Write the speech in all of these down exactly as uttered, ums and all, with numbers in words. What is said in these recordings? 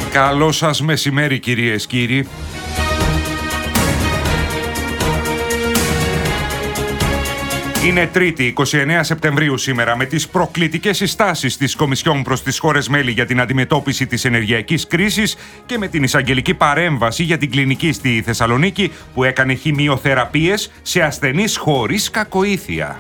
Καλό σας μεσημέρι, κυρίες, κύριοι. Είναι Τρίτη, εικοστή ενάτη Σεπτεμβρίου σήμερα, με τις προκλητικές συστάσεις της Κομισιόν προς τις χώρες μέλη για την αντιμετώπιση της ενεργειακής κρίσης και με την εισαγγελική παρέμβαση για την κλινική στη Θεσσαλονίκη που έκανε χημειοθεραπείες σε ασθενείς χωρίς κακοήθεια.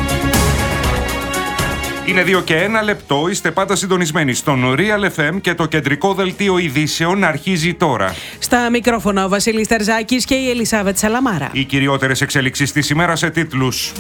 Είναι δύο και ένα λεπτό, είστε πάντα συντονισμένοι στον Real εφ εμ και το κεντρικό δελτίο ειδήσεων αρχίζει τώρα. Στα μικρόφωνα ο Βασίλης Τερζάκης και η Ελισάβετ Σαλαμάρα. Οι κυριότερες εξέλιξεις της ημέρας σε τίτλους.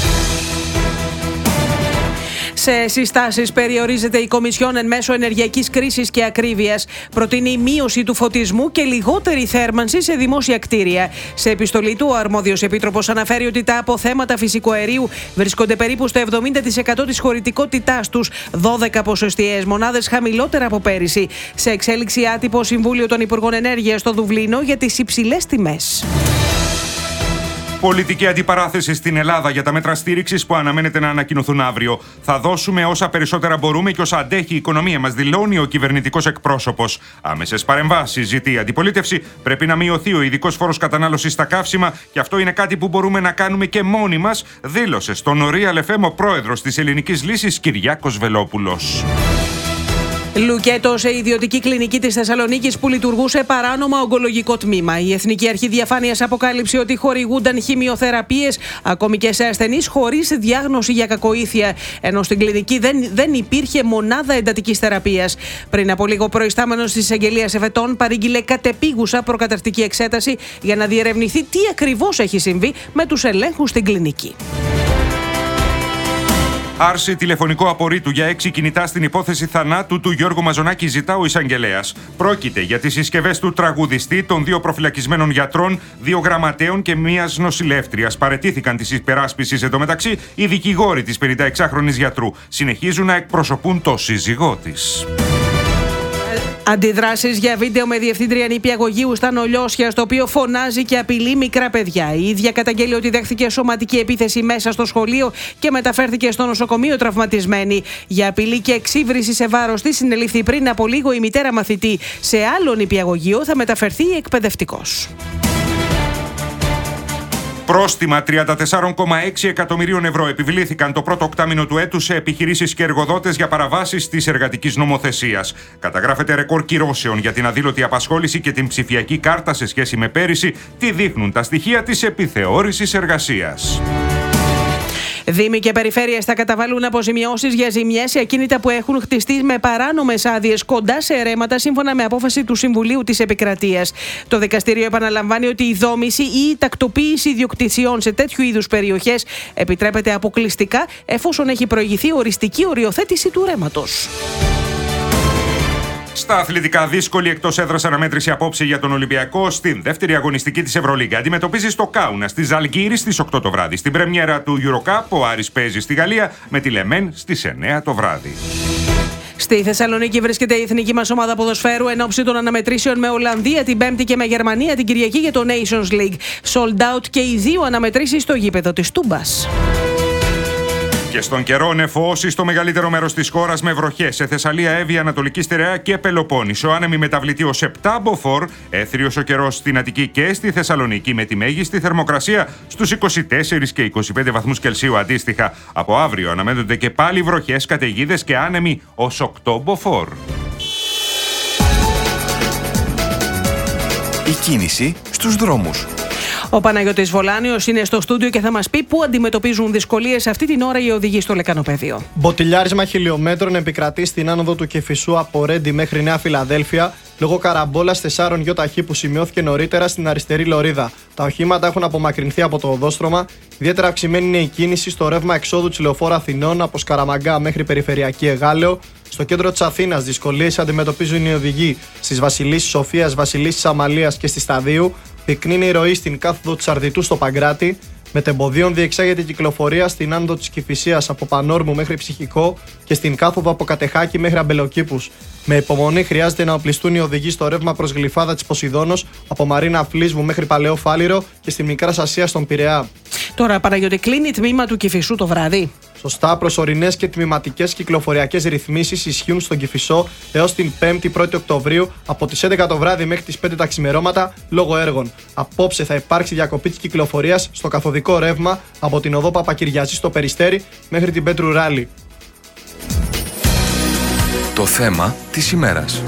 Σε συστάσεις περιορίζεται η Κομισιόν εν μέσω ενεργειακής κρίσης και ακρίβειας. Προτείνει μείωση του φωτισμού και λιγότερη θέρμανση σε δημόσια κτίρια. Σε επιστολή του, ο αρμόδιος επίτροπος αναφέρει ότι τα αποθέματα φυσικού αερίου βρίσκονται περίπου στο εβδομήντα τοις εκατό της χωρητικότητάς τους, δώδεκα ποσοστιαίες μονάδες χαμηλότερα από πέρυσι. Σε εξέλιξη άτυπο Συμβούλιο των Υπουργών Ενέργειας στο Δουβλίνο για τις υψηλές τιμές. Πολιτική αντιπαράθεση στην Ελλάδα για τα μέτρα στήριξης που αναμένεται να ανακοινωθούν αύριο. Θα δώσουμε όσα περισσότερα μπορούμε και όσα αντέχει η οικονομία μας, δηλώνει ο κυβερνητικός εκπρόσωπος. Άμεσες παρεμβάσεις ζητεί η αντιπολίτευση. Πρέπει να μειωθεί ο ειδικός φόρος κατανάλωσης στα καύσιμα και αυτό είναι κάτι που μπορούμε να κάνουμε και μόνοι μας, δήλωσε στον Real εφ εμ ο πρόεδρος της Ελληνικής Λύσης Κυριάκος Βελόπουλος. Λουκέτο σε ιδιωτική κλινική της Θεσσαλονίκης που λειτουργούσε παράνομα ογκολογικό τμήμα. Η Εθνική Αρχή Διαφάνειας αποκάλυψε ότι χορηγούνταν χημειοθεραπείες ακόμη και σε ασθενείς χωρίς διάγνωση για κακοήθεια, ενώ στην κλινική δεν, δεν υπήρχε μονάδα εντατικής θεραπείας. Πριν από λίγο, προϊστάμενος της Εισαγγελίας Εφετών παρήγγειλε κατεπίγουσα προκαταρκτική εξέταση για να διερευνηθεί τι ακριβώς έχει συμβεί με τους ελέγχους στην κλινική. Άρση τηλεφωνικό απορρίτου για έξι κινητά στην υπόθεση θανάτου του Γιώργου Μαζονάκη, ζητά ο εισαγγελέας. Πρόκειται για τις συσκευές του τραγουδιστή, των δύο προφυλακισμένων γιατρών, δύο γραμματέων και μιας νοσηλεύτριας. Παραιτήθηκαν της υπεράσπισης. Εντωμεταξύ, οι δικηγόροι της πενηνταεξάχρονης γιατρού συνεχίζουν να εκπροσωπούν το σύζυγό της. Αντιδράσεις για βίντεο με διευθύντρια νηπιαγωγείου στα Νολιώσια, στο οποίο φωνάζει και απειλεί μικρά παιδιά. Η ίδια καταγγέλει ότι δέχθηκε σωματική επίθεση μέσα στο σχολείο και μεταφέρθηκε στο νοσοκομείο τραυματισμένη. Για απειλή και εξύβριση σε βάρος της συνελήφθη πριν από λίγο η μητέρα μαθητή. Σε άλλο νηπιαγωγείο θα μεταφερθεί εκπαιδευτικός. Πρόστιμα τριάντα τέσσερα κόμμα έξι εκατομμυρίων ευρώ επιβλήθηκαν το πρώτο οκτάμηνο του έτους σε επιχειρήσεις και εργοδότες για παραβάσεις της εργατικής νομοθεσίας. Καταγράφεται ρεκόρ κυρώσεων για την αδήλωτη απασχόληση και την ψηφιακή κάρτα σε σχέση με πέρυσι, τι δείχνουν τα στοιχεία της επιθεώρησης εργασίας. Δήμοι και περιφέρειες θα καταβάλουν αποζημιώσεις για ζημιές σε ακίνητα που έχουν χτιστεί με παράνομες άδειες κοντά σε αιρέματα, σύμφωνα με απόφαση του Συμβουλίου της Επικρατείας. Το δικαστήριο επαναλαμβάνει ότι η δόμηση ή η τακτοποίηση ιδιοκτησιών σε τέτοιου είδους περιοχές επιτρέπεται αποκλειστικά εφόσον έχει προηγηθεί οριστική οριοθέτηση του αιρέματος. Στα αθλητικά, δύσκολη εκτός έδρας αναμέτρηση απόψε για τον Ολυμπιακό στην δεύτερη αγωνιστική της Ευρωλίγκα. Αντιμετωπίζει στο Κάουνα στη Ζαλγκύρη στις οκτώ το βράδυ. Στην πρεμιέρα του Eurocup ο Άρης παίζει στη Γαλλία με τη Λεμέν στις εννιά το βράδυ. Στη Θεσσαλονίκη βρίσκεται η εθνική μας ομάδα ποδοσφαίρου εν ώψη των αναμετρήσεων με Ολλανδία την Πέμπτη και με Γερμανία την Κυριακή για το Nations League. Sold out και οι δύο αναμετρήσεις στο γήπεδο της Τούμπας. Και στον καιρό, νεφώσει στο μεγαλύτερο μέρος της χώρας με βροχές. Σε Θεσσαλία, Εύβοια, Ανατολική Στερεά και Πελοπόννησο. Άνεμη μεταβλητή ως επτά μποφόρ. Έθριος ο καιρός στην Αττική και στη Θεσσαλονίκη, με τη μέγιστη θερμοκρασία στους είκοσι τέσσερις και είκοσι πέντε βαθμούς Κελσίου αντίστοιχα. Από αύριο αναμένονται και πάλι βροχές, καταιγίδες και άνεμοι ως οκτώ μποφόρ. Η κίνηση στους δρόμους. Ο Παναγιώτης Βολάνιος είναι στο στούντιο και θα μας πει πού αντιμετωπίζουν δυσκολίες αυτή την ώρα οι οδηγοί στο Λεκανοπέδιο. Μποτιλιάρισμα χιλιόμετρων επικρατεί στην άνοδο του Κηφισού από Ρέντι μέχρι Νέα Φιλαδέλφια, λόγω καραμπόλας τεσσάρων γιοταχή που σημειώθηκε νωρίτερα στην αριστερή λωρίδα. Τα οχήματα έχουν απομακρυνθεί από το οδόστρωμα. Ιδιαίτερα αυξημένη είναι η κίνηση στο ρεύμα εξόδου της λεωφόρου Αθηνών από Σκαραμαγκά μέχρι Περιφερειακή Εγάλεο. Στο κέντρο της Αθήνας, δυσκολίες αντιμετωπίζουν οι οδηγοί στις Βασιλίσσης Σοφίας, Βασιλίσσης Αμαλίας και στη Σταδίου. Πυκνή είναι η ροή στην κάθοδο της Αρδιτού στο Παγκράτη. Μετεμποδίων διεξάγεται η κυκλοφορία στην άνοδο της Κηφισίας από Πανόρμου μέχρι Ψυχικό και στην κάθοδο από Κατεχάκη μέχρι Αμπελοκήπους. Με υπομονή χρειάζεται να οπλιστούν οι οδηγοί στο ρεύμα προς Γλυφάδα της Ποσειδώνος από Μαρίνα Φλίσβου μέχρι Παλαιό Φάληρο και στη Μικρά Ασία στον Πειραιά. Τώρα, Παναγιώτη, κλείνει τμήμα του Κηφισού το βράδυ. Σωστά, προσωρινές και τμηματικές κυκλοφοριακές ρυθμίσεις ισχύουν στον Κηφισό έως την πέμπτη πρώτη Οκτωβρίου από τις έντεκα το βράδυ μέχρι τις πέντε τα ξημερώματα λόγω έργων. Απόψε θα υπάρξει διακοπή της κυκλοφορίας στο καθοδικό ρεύμα από την οδό Παπακυριαζή στο Περιστέρι μέχρι την Πέτρου Ράλη. Το θέμα της ημέρας.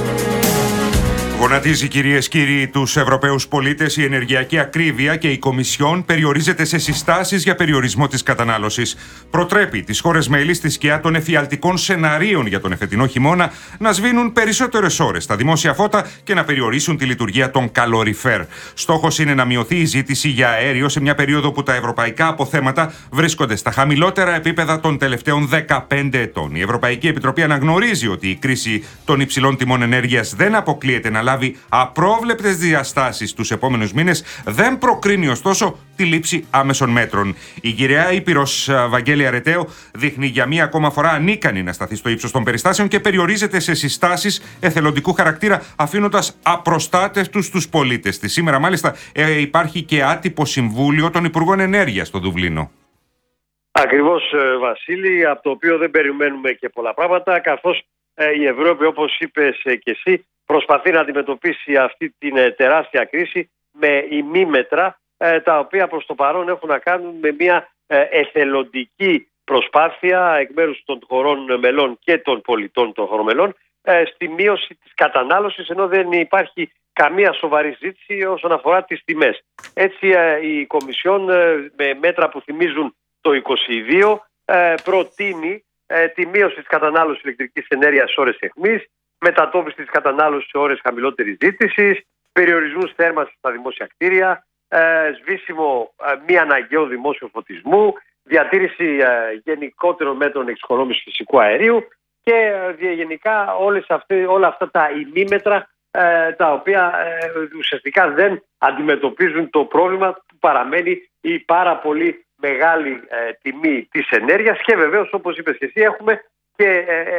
Γονατίζει, κυρίες και κύριοι, τους Ευρωπαίους πολίτες η ενεργειακή ακρίβεια και η Κομισιόν περιορίζεται σε συστάσεις για περιορισμό της κατανάλωσης. Προτρέπει τις χώρες μέλη στη σκιά των εφιαλτικών σεναρίων για τον εφετινό χειμώνα να σβήνουν περισσότερες ώρες στα δημόσια φώτα και να περιορίσουν τη λειτουργία των καλοριφέρ. Στόχος είναι να μειωθεί η ζήτηση για αέριο σε μια περίοδο που τα ευρωπαϊκά αποθέματα βρίσκονται στα χαμηλότερα επίπεδα των τελευταίων δεκαπέντε ετών. Η Ευρωπαϊκή Επιτροπή αναγνωρίζει ότι η κρίση των υψηλών τιμών ενέργειας δεν αποκλείεται να λάβει απρόβλεπτες διαστάσεις τους επόμενους μήνες, δεν προκρίνει ωστόσο τη λήψη άμεσων μέτρων. Η γυραιά Ήπειρος Βαγγέλη Αρετέο δείχνει για μία ακόμα φορά ανίκανη να σταθεί στο ύψος των περιστάσεων και περιορίζεται σε συστάσεις εθελοντικού χαρακτήρα, αφήνοντας απροστάτευτους τους πολίτες της. Σήμερα, μάλιστα, ε, υπάρχει και άτυπο συμβούλιο των Υπουργών Ενέργειας στο Δουβλίνο. Ακριβώς, Βασίλη, από το οποίο δεν περιμένουμε και πολλά πράγματα, καθώς η Ευρώπη, όπως είπες και εσύ, προσπαθεί να αντιμετωπίσει αυτή την τεράστια κρίση με ημίμετρα, τα οποία προς το παρόν έχουν να κάνουν με μια εθελοντική προσπάθεια εκ μέρους των χωρών μελών και των πολιτών των χωρών μελών στη μείωση της κατανάλωσης, ενώ δεν υπάρχει καμία σοβαρή ζήτηση όσον αφορά τις τιμές. Έτσι, η Κομισιόν, με μέτρα που θυμίζουν το είκοσι δύο, προτείνει τη μείωση της κατανάλωσης ηλεκτρικής ενέργειας σε ώρες αιχμής, μετατόπιση της κατανάλωσης σε ώρες χαμηλότερης ζήτησης, περιορισμούς θέρμανσης στα δημόσια κτίρια, ε, σβήσιμο ε, μη αναγκαίου δημόσιου φωτισμού, διατήρηση ε, γενικότερων μέτρων εξοικονόμησης φυσικού αερίου και ε, γενικά όλες αυτές, όλα αυτά τα ημίμετρα ε, τα οποία ε, ουσιαστικά δεν αντιμετωπίζουν το πρόβλημα που παραμένει η πάρα πολύ μεγάλη ε, τιμή της ενέργειας και βεβαίως, όπως είπες και εσύ, έχουμε και ε, ε,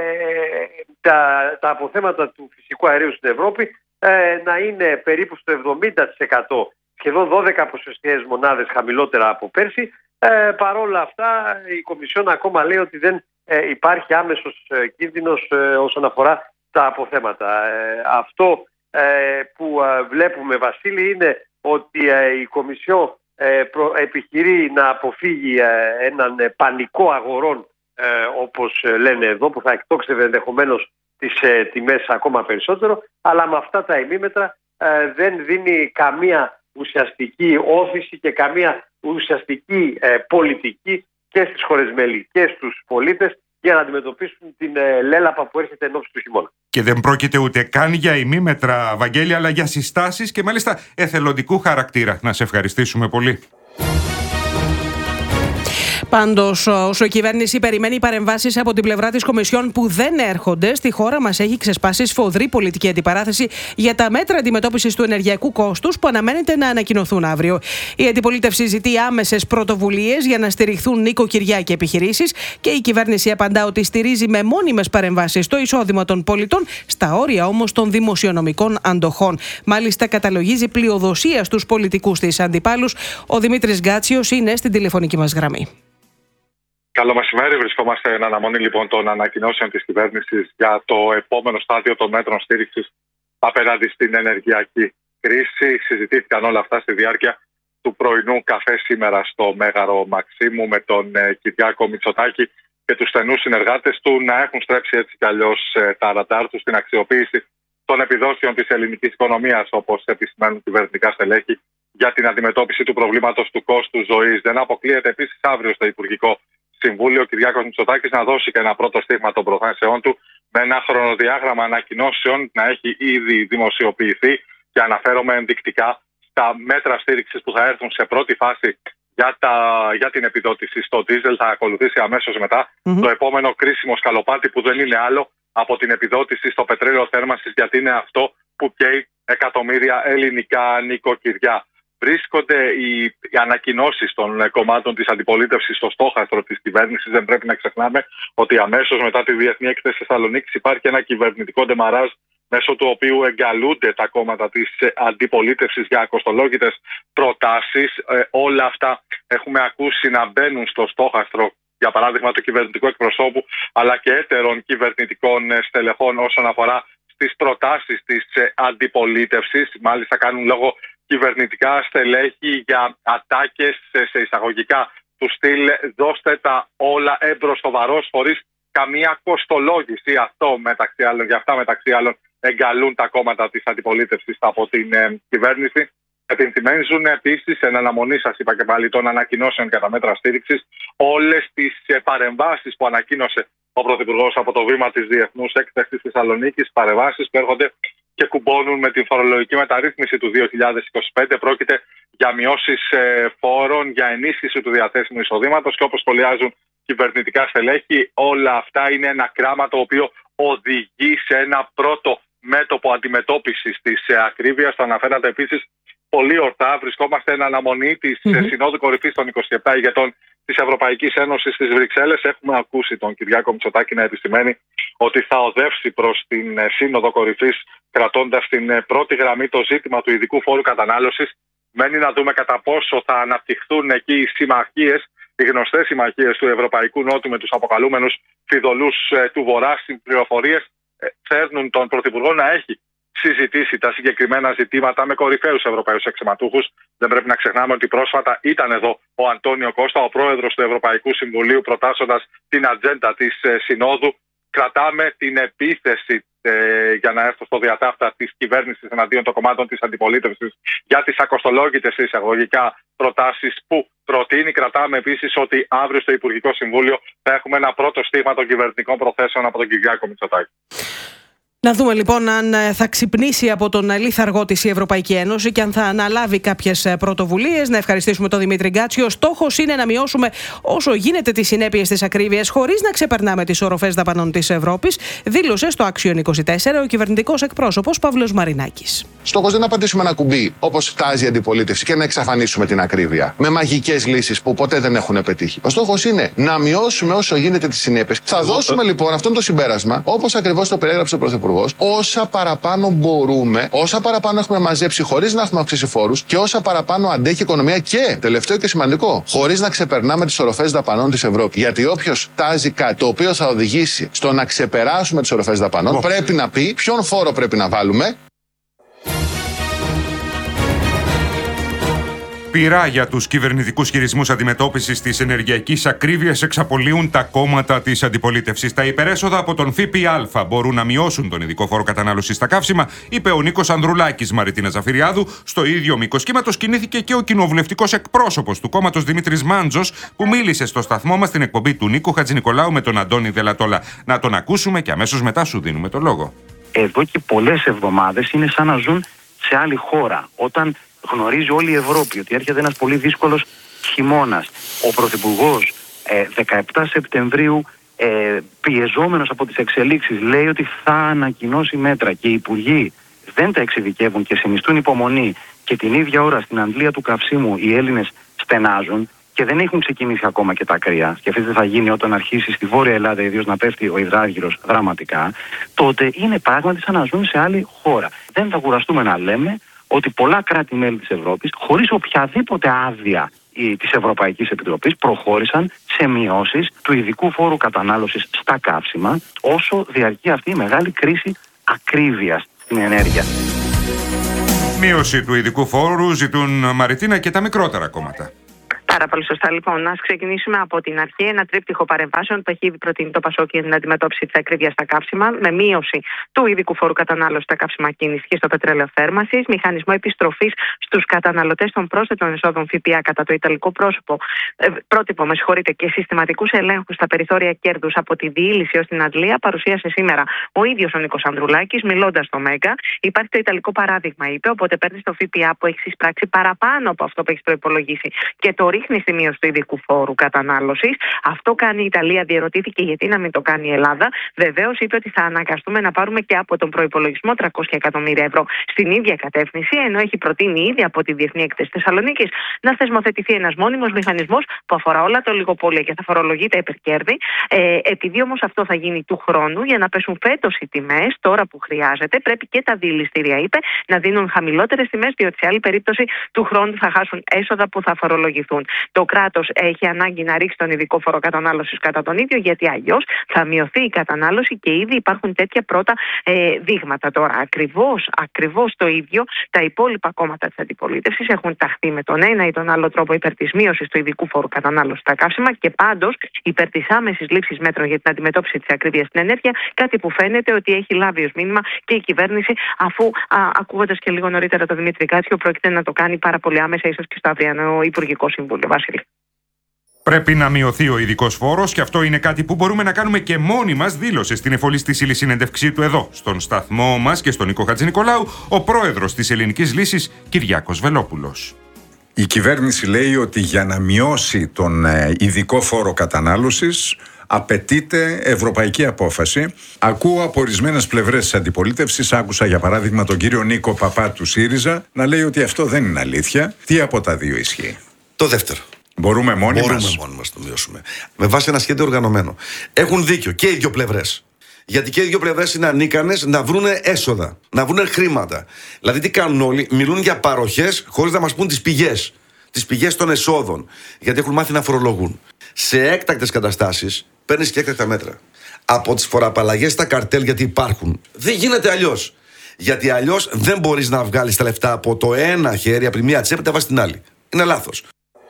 τα, τα αποθέματα του φυσικού αερίου στην Ευρώπη ε, να είναι περίπου στο εβδομήντα τοις εκατό, σχεδόν δώδεκα ποσοστιαίες μονάδες χαμηλότερα από πέρσι. Ε, παρόλα αυτά, η Κομισιόν ακόμα λέει ότι δεν ε, υπάρχει άμεσος ε, κίνδυνος ε, όσον αφορά τα αποθέματα. Ε, αυτό ε, που ε, βλέπουμε, Βασίλη, είναι ότι ε, η Κομισιόν ε, προ, επιχειρεί να αποφύγει ε, έναν ε, πανικό αγορών, Ε, όπως λένε εδώ, που θα εκτόξευε ενδεχομένως τις ε, τιμές ακόμα περισσότερο, αλλά με αυτά τα ημίμετρα ε, δεν δίνει καμία ουσιαστική όθηση και καμία ουσιαστική ε, πολιτική και στις χώρες μέλη και στους πολίτες για να αντιμετωπίσουν την ε, λέλαπα που έρχεται εν ώψη του χειμώνα. Και δεν πρόκειται ούτε καν για ημίμετρα, Βαγγέλη, αλλά για συστάσεις και μάλιστα εθελοντικού χαρακτήρα. Να σε ευχαριστήσουμε πολύ. Πάντως, όσο η κυβέρνηση περιμένει παρεμβάσεις από την πλευρά της Κομισιόν που δεν έρχονται, στη χώρα μας έχει ξεσπάσει σφοδρή πολιτική αντιπαράθεση για τα μέτρα αντιμετώπισης του ενεργειακού κόστους που αναμένεται να ανακοινωθούν αύριο. Η αντιπολίτευση ζητεί άμεσες πρωτοβουλίες για να στηριχθούν νοικοκυριά και επιχειρήσεις και η κυβέρνηση απαντά ότι στηρίζει με μόνιμες παρεμβάσεις το εισόδημα των πολιτών, στα όρια όμως των δημοσιονομικών αντοχών. Μάλιστα, καταλογίζει πλειοδοσία στους πολιτικούς της αντιπάλους. Ο Δημήτρης Γκάτσιος είναι στην τηλεφωνική μας γραμμή. Καλό μεσημέρι. Βρισκόμαστε εν αναμονή λοιπόν των ανακοινώσεων της κυβέρνησης για το επόμενο στάδιο των μέτρων στήριξης απέναντι στην ενεργειακή κρίση. Συζητήθηκαν όλα αυτά στη διάρκεια του πρωινού καφέ σήμερα στο Μέγαρο Μαξίμου με τον ε, Κυριάκο Μητσοτάκη και τους στενούς συνεργάτες του να έχουν στρέψει έτσι κι αλλιώς ε, τα ραντάρ τους στην αξιοποίηση των επιδόσεων της ελληνικής οικονομίας, όπως επισημαίνουν κυβερνητικά στελέχη, για την αντιμετώπιση του προβλήματος του κόστου ζωής. Δεν αποκλείεται επίσης αύριο στο Υπουργικό Συμβούλιο ο Κυριάκος Μητσοτάκης να δώσει και ένα πρώτο στίγμα των προθέσεών του με ένα χρονοδιάγραμμα ανακοινώσεων να έχει ήδη δημοσιοποιηθεί και αναφέρομαι ενδεικτικά στα μέτρα στήριξης που θα έρθουν σε πρώτη φάση για, τα, για την επιδότηση στο ντίζελ. Θα ακολουθήσει αμέσως μετά mm-hmm. το επόμενο κρίσιμο σκαλοπάτι που δεν είναι άλλο από την επιδότηση στο πετρέλαιο θέρμανσης, γιατί είναι αυτό που καίει εκατομμύρια ελληνικά νοικοκυριά. Βρίσκονται οι, οι ανακοινώσεις των κομμάτων της αντιπολίτευσης στο στόχαστρο της κυβέρνησης. Δεν πρέπει να ξεχνάμε ότι αμέσως μετά τη Διεθνή Έκθεση Θεσσαλονίκης υπάρχει ένα κυβερνητικό ντεμαράζ μέσω του οποίου εγκαλούνται τα κόμματα της αντιπολίτευσης για κοστολόγητες προτάσεις. Ε, όλα αυτά έχουμε ακούσει να μπαίνουν στο στόχαστρο, για παράδειγμα του κυβερνητικού εκπροσώπου, αλλά και έτερων κυβερνητικών στελεχών όσον αφορά στις προτάσεις της αντιπολίτευσης. Μάλιστα κάνουν λόγο κυβερνητικά στελέχη για ατάκες σε εισαγωγικά του στυλ «δώστε τα όλα εμπροστοβαρός» χωρίς καμία κοστολόγηση. Αυτό μεταξύ άλλων, για αυτά μεταξύ άλλων εγκαλούν τα κόμματα της αντιπολίτευσης από την ε, κυβέρνηση. Επιθυμίζουν επίσης, εν αναμονή, σας είπα και πάλι, των ανακοινώσεων για τα μέτρα στήριξης, όλες τις ε, παρεμβάσεις που ανακοίνωσε ο Πρωθυπουργός από το βήμα της Διεθνούς Έκθεσης της Θεσσαλονίκης, παρεμβάσεις που έρχονται και κουμπώνουν με την φορολογική μεταρρύθμιση του δύο χιλιάδες είκοσι πέντε. Πρόκειται για μειώσεις ε, φόρων, για ενίσχυση του διαθέσιμου εισοδήματος και, όπως σχολιάζουν κυβερνητικά στελέχη, όλα αυτά είναι ένα κράμα το οποίο οδηγεί σε ένα πρώτο μέτωπο αντιμετώπισης της ε, ακρίβειας. Το αναφέρατε επίσης πολύ ορθά. Βρισκόμαστε εν αναμονή της mm-hmm. Συνόδου Κορυφής των είκοσι επτά ηγετών της Ευρωπαϊκής Ένωσης στις Βρυξέλλες. Έχουμε ακούσει τον Κυριάκο Μητσοτάκη να επισημαίνει ότι θα οδεύσει προς την Σύνοδο Κορυφής, κρατώντας στην πρώτη γραμμή το ζήτημα του ειδικού φόρου κατανάλωσης. Μένει να δούμε κατά πόσο θα αναπτυχθούν εκεί οι συμμαχίες, οι γνωστές συμμαχίες του Ευρωπαϊκού Νότου με τους αποκαλούμενους φιδωλούς του Βορρά. Στις πληροφορίες φέρνουν τον Πρωθυπουργό να έχει συζητήσει τα συγκεκριμένα ζητήματα με κορυφαίους Ευρωπαίους αξιωματούχους. Δεν πρέπει να ξεχνάμε ότι πρόσφατα ήταν εδώ ο Αντώνιο Κώστα, ο πρόεδρος του Ευρωπαϊκού Συμβουλίου, προτάσσοντας την ατζέντα της ε, Συνόδου. Κρατάμε την επίθεση, ε, για να έρθω στο διατάφτα, της κυβέρνησης εναντίον των κομμάτων της αντιπολίτευσης για τις ακοστολόγητες εισαγωγικά προτάσεις που προτείνει. Κρατάμε επίσης ότι αύριο στο Υπουργικό Συμβούλιο θα έχουμε ένα πρώτο στίγμα των κυβερνητικών προθέσεων από τον Κυριάκο Μητσοτάκη. Να δούμε λοιπόν αν θα ξυπνήσει από τον λίθαργό της η Ευρωπαϊκή Ένωση και αν θα αναλάβει κάποιες πρωτοβουλίες. Να ευχαριστήσουμε τον Δημήτρη Γκάτσιο. Ο στόχος είναι να μειώσουμε όσο γίνεται τις συνέπειες της ακρίβειας χωρίς να ξεπερνάμε τις οροφές δαπανών της Ευρώπης, δήλωσε στο Άξιον είκοσι τέσσερα ο κυβερνητικός εκπρόσωπος Παύλος Μαρινάκης. Στόχος δεν είναι να πατήσουμε ένα κουμπί όπως τάζει η αντιπολίτευση και να εξαφανίσουμε την ακρίβεια με μαγικές λύσεις που ποτέ δεν έχουν πετύχει. Ο στόχος είναι να μειώσουμε όσο γίνεται τις συνέπειες. Θα δώσουμε λοιπόν αυτό το συμπέρασμα, όπως ακριβώς το περιέγραψε ο Πρωθυπουργός, όσα παραπάνω μπορούμε, όσα παραπάνω έχουμε μαζέψει χωρίς να έχουμε αυξήσει φόρους και όσα παραπάνω αντέχει η οικονομία και, τελευταίο και σημαντικό, χωρίς να ξεπερνάμε τις οροφές δαπανών της Ευρώπης. Γιατί όποιος τάζει κάτι το οποίο θα οδηγήσει στο να ξεπεράσουμε τις οροφές δαπανών, oh. πρέπει να πει ποιον φόρο πρέπει να βάλουμε. Πειρά για τους κυβερνητικούς χειρισμούς αντιμετώπισης της ενεργειακής ακρίβειας εξαπολύουν τα κόμματα της αντιπολίτευσης. Τα υπερέσοδα από τον ΦΠΑ μπορούν να μειώσουν τον ειδικό φόρο κατανάλωσης στα καύσιμα, είπε ο Νίκος Ανδρουλάκης. Μαριτίνα Ζαφυριάδου. Στο ίδιο μήκος κύματος κινήθηκε και ο κοινοβουλευτικός εκπρόσωπος του κόμματος Δημήτρης Μάντζος, που μίλησε στο σταθμό μας στην εκπομπή του Νίκου Χατζηνικολάου με τον Αντώνη Δελατόλα. Να τον ακούσουμε και αμέσως μετά σου δίνουμε το λόγο. Εδώ και πολλές εβδομάδες είναι σαν να ζουν σε άλλη χώρα. Όταν γνωρίζει όλη η Ευρώπη ότι έρχεται ένας πολύ δύσκολος χειμώνας. Ο Πρωθυπουργός ε, δεκαεπτά Σεπτεμβρίου, ε, πιεζόμενος από τις εξελίξεις, λέει ότι θα ανακοινώσει μέτρα και οι υπουργοί δεν τα εξειδικεύουν και συνιστούν υπομονή, και την ίδια ώρα στην αντλία του καυσίμου οι Έλληνες στενάζουν και δεν έχουν ξεκινήσει ακόμα και τα κρύα. Σκεφτείτε τι θα γίνει όταν αρχίσει στη Βόρεια Ελλάδα ιδίως να πέφτει ο υδράργυρος δραματικά. Τότε είναι πράγματι σαν να ζουν σε άλλη χώρα. Δεν θα κουραστούμε να λέμε ότι πολλά κράτη-μέλη της Ευρώπης, χωρίς οποιαδήποτε άδεια της Ευρωπαϊκής Επιτροπής, προχώρησαν σε μειώσεις του ειδικού φόρου κατανάλωσης στα καύσιμα, όσο διαρκεί αυτή η μεγάλη κρίση ακρίβειας στην ενέργεια. Μείωση του ειδικού φόρου ζητούν, Μαριτίνα, και τα μικρότερα κόμματα. Πάρα πολύ σωστά. Λοιπόν, να ξεκινήσουμε από την αρχή. Ένα τρίπτυχο παρεμβάσεων που έχει ήδη προτείνει το Πασόκ για την αντιμετώπιση της ακρίβειας στα καύσιμα, με μείωση του ειδικού φόρου κατανάλωσης στα καύσιμα κίνησης και στο πετρέλαιο θέρμανσης, μηχανισμό επιστροφής στους καταναλωτές των πρόσθετων εσόδων ΦΠΑ κατά το ιταλικό πρόσωπο, ε, πρότυπο, με συγχωρείτε, και συστηματικούς ελέγχους στα περιθώρια κέρδους από τη διήλυση ως την αντλία, παρουσίασε σήμερα ο ίδιος ο Νίκος Ανδρουλάκης, μιλώντας στο Μέγκα. Υπάρχει το ιταλικό παράδειγμα, είπε, οπότε παίρνει το ΦΠΑ που έχει εισπράξει παραπάνω από αυτό που έχει προϋπολογίσει και το ρίχνει στη μείωση του ειδικού φόρου κατανάλωσης. Αυτό κάνει η Ιταλία, διερωτήθηκε γιατί να μην το κάνει η Ελλάδα. Βεβαίως είπε ότι θα αναγκαστούμε να πάρουμε και από τον προϋπολογισμό τριακόσια εκατομμύρια ευρώ στην ίδια κατεύθυνση, ενώ έχει προτείνει ήδη από τη Διεθνή Έκθεση Θεσσαλονίκης να θεσμοθετηθεί ένας μόνιμος μηχανισμός που αφορά όλα τα ολιγοπόλια και θα φορολογεί τα υπερκέρδη. Ε, επειδή όμως αυτό θα γίνει του χρόνου, για να πέσουν φέτος οι τιμές, τώρα που χρειάζεται, πρέπει και τα διελιστήρια, είπε, να δίνουν χαμηλότερες τιμές, διότι σε άλλη περίπτωση του χρόνου θα χάσουν έσοδα που θα φορολογηθούν. Το κράτος έχει ανάγκη να ρίξει τον ειδικό φόρο κατανάλωσης κατά τον ίδιο, γιατί αλλιώς θα μειωθεί η κατανάλωση και ήδη υπάρχουν τέτοια πρώτα ε, δείγματα. Τώρα, ακριβώς, ακριβώς το ίδιο, τα υπόλοιπα κόμματα της αντιπολίτευσης έχουν ταχθεί με τον ένα ή τον άλλο τρόπο υπέρ της μείωσης του ειδικού φόρου κατανάλωσης στα καύσιμα και πάντως υπέρ της άμεσης λήψης μέτρων για την αντιμετώπιση της ακρίβειας στην ενέργεια, κάτι που φαίνεται ότι έχει λάβει ως μήνυμα και η κυβέρνηση, αφού ακούγοντας και λίγο νωρίτερα τον Δημήτρη Κάτσιο, πρόκειται να το κάνει πάρα πολύ άμεσα, ίσως και στο αυριανό Υπουργικό Συμβούλιο. Βασίλη. Πρέπει να μειωθεί ο ειδικός φόρος και αυτό είναι κάτι που μπορούμε να κάνουμε και μόνοι μας, δήλωσε στην εφολιστήσιλη συνέντευξή του εδώ, στον σταθμό μας και στον Νίκο Χατζηνικολάου, ο πρόεδρος της Ελληνικής Λύσης, Κυριάκος Βελόπουλος. Η κυβέρνηση λέει ότι για να μειώσει τον ειδικό φόρο κατανάλωσης απαιτείται ευρωπαϊκή απόφαση. Ακούω από ορισμένες πλευρές της αντιπολίτευσης, άκουσα για παράδειγμα τον κύριο Νίκο Παπά του ΣΥΡΙΖΑ να λέει ότι αυτό δεν είναι αλήθεια. Τι από τα δύο ισχύει? Το δεύτερο. Μπορούμε μόνοι Μπορούμε μας. μόνοι μας να το μειώσουμε. Με βάση ένα σχέδιο οργανωμένο. Έχουν δίκιο και οι δύο πλευρές. Γιατί και οι δύο πλευρές είναι ανίκανες να βρουν έσοδα, να βρουν χρήματα. Δηλαδή, τι κάνουν όλοι, μιλούν για παροχές χωρίς να μας πούν τις πηγές. Τις πηγές των εσόδων. Γιατί έχουν μάθει να φορολογούν. Σε έκτακτες καταστάσεις παίρνεις και έκτακτα μέτρα. Από τις φοροαπαλλαγές στα καρτέλ, γιατί υπάρχουν. Δεν γίνεται αλλιώς. Γιατί αλλιώς δεν μπορείς να βγάλεις τα λεφτά από το ένα χέρι, από τη μία τσέπη, τα βάζεις στην άλλη. Είναι λάθος.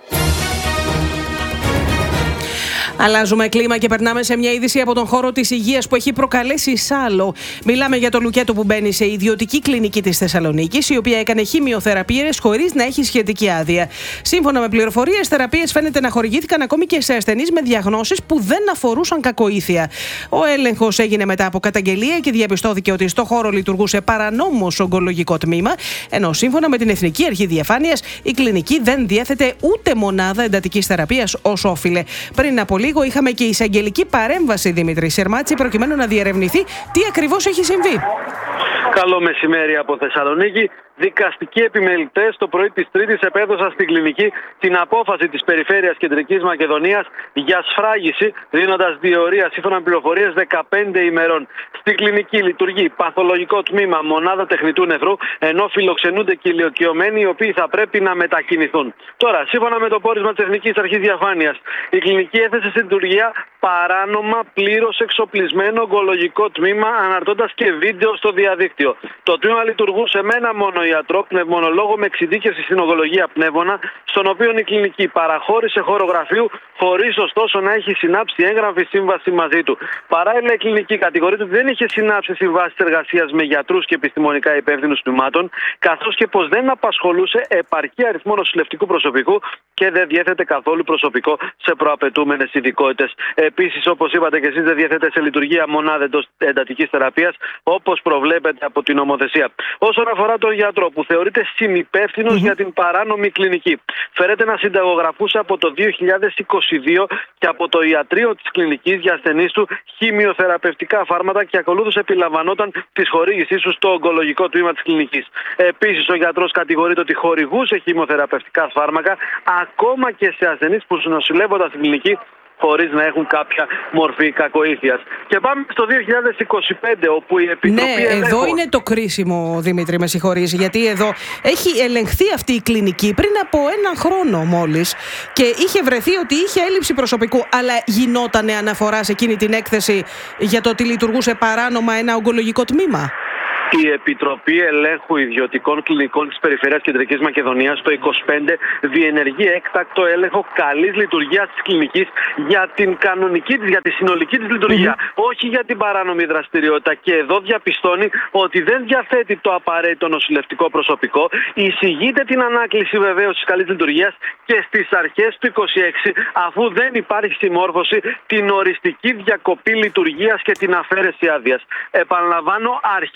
Αλλάζουμε κλίμα και περνάμε σε μια είδηση από τον χώρο της υγείας που έχει προκαλέσει σάλο. Μιλάμε για το Λουκέτο που μπαίνει σε ιδιωτική κλινική της Θεσσαλονίκης, η οποία έκανε χημειοθεραπείες χωρίς να έχει σχετική άδεια. Σύμφωνα με πληροφορίες, θεραπείες φαίνεται να χορηγήθηκαν ακόμη και σε ασθενείς με διαγνώσεις που δεν αφορούσαν κακοήθεια. Ο έλεγχος έγινε μετά από καταγγελία και διαπιστώθηκε ότι στο χώρο λειτουργούσε παρανόμως ογκολογικό τμήμα, ενώ σύμφωνα με την Εθνική Αρχή Διαφάνειας, η κλινική δεν διέθετε ούτε μονάδα εντατικής θεραπείας ως όφιλε. Πριν από λίγο είχαμε και εισαγγελική παρέμβαση, Δημήτρη Σερμάτση, προκειμένου να διερευνηθεί τι ακριβώς έχει συμβεί. Καλό μεσημέρι από Θεσσαλονίκη. Δικαστικοί επιμελητές το πρωί της Τρίτης επέδωσαν στην κλινική την απόφαση της Περιφέρειας Κεντρικής Μακεδονίας για σφράγιση, δίνοντας διορία σύμφωνα με πληροφορίες δεκαπέντε ημερών. Στην κλινική λειτουργεί παθολογικό τμήμα, μονάδα τεχνητού νευρού, ενώ φιλοξενούνται και ηλικιωμένοι οι οποίοι θα πρέπει να μετακινηθούν. Τώρα, σύμφωνα με το πόρισμα της Εθνικής Αρχής Διαφάνειας, η κλινική έθεσε σε λειτουργία παράνομα πλήρως εξοπλισμένο ογκολογικό τμήμα, αναρτώντας και βίντεο στο διαδίκτυο. Το τμήμα λειτουργούσε με ένα μόνο ιατρό, πνευμονολόγο με εξειδίκευση στην ογκολογία πνεύμονα, στον οποίο η κλινική παραχώρησε χώρο γραφείου, χωρίς ωστόσο να έχει συνάψει έγγραφη σύμβαση μαζί του. Παράλληλα, η κλινική κατηγορείται ότι δεν είχε συνάψει συμβάσεις εργασίας με γιατρούς και επιστημονικά υπεύθυνους τμήματων, καθώς και πως δεν απασχολούσε επαρκή αριθμό νοσηλευτικού προσωπικού και δεν διέθετε καθόλου προσωπικό σε προαπαιτούμενες ειδικότητες. Επίσης, όπως είπατε και εσείς, δεν διέθετε σε λειτουργία μονάδα εντατικής θεραπείας, όπως προβλέπεται από την νομοθεσία. Όσον αφορά τον γιατρό που θεωρείται συνυπεύθυνος mm-hmm. για την παράνομη κλινική, φέρεται να συνταγογραφούσε από το δύο χιλιάδες είκοσι δύο και από το ιατρείο της κλινικής για ασθενείς του χημειοθεραπευτικά φάρμακα και ακολούθως επιλαμβανόταν τη χορήγησή του στο ογκολογικό τμήμα της κλινικής. Επίσης, ο γιατρός κατηγορείται ότι χορηγούσε χημειοθεραπευτικά φάρμακα ακόμα και σε ασθενείς που νοσηλεύονταν στην κλινική χωρίς να έχουν κάποια μορφή κακοήθειας. Και πάμε στο δύο χιλιάδες είκοσι πέντε, όπου η Επιτροπή Ναι, Ελέγχου... εδώ είναι το κρίσιμο, Δημήτρη, με συγχωρείς, γιατί εδώ έχει ελεγχθεί αυτή η κλινική πριν από έναν χρόνο μόλις και είχε βρεθεί ότι είχε έλλειψη προσωπικού, αλλά γινότανε αναφορά σε εκείνη την έκθεση για το ότι λειτουργούσε παράνομα ένα ογκολογικό τμήμα. Η Επιτροπή Ελέγχου Ιδιωτικών Κλινικών της Περιφερειάς Κεντρικής Μακεδονίας το είκοσι πέντε διενεργεί έκτακτο έλεγχο καλής λειτουργίας της κλινικής για την κανονική της, για τη συνολική της λειτουργία, mm-hmm. όχι για την παράνομη δραστηριότητα. Και εδώ διαπιστώνει ότι δεν διαθέτει το απαραίτητο νοσηλευτικό προσωπικό. Εισηγείται την ανάκληση βεβαίως της καλής λειτουργίας και στις αρχές του είκοσι έξι, αφού δεν υπάρχει συμμόρφωση, την οριστική διακοπή λειτουργίας και την αφαίρεση άδειας. Επαναλαμβάνω, αρχές δύο